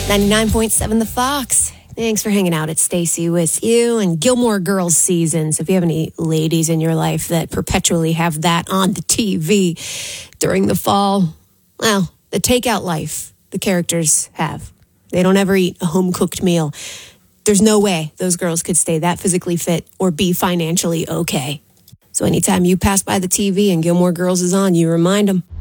99.7 The Fox. Thanks for hanging out. It's Stacy with you and Gilmore Girls season. So if you have any ladies in your life that perpetually have that on the TV during the fall, well, the takeout life the characters have. They don't ever eat a home-cooked meal. There's no way those girls could stay that physically fit or be financially okay. So anytime you pass by the TV and Gilmore Girls is on, you remind them.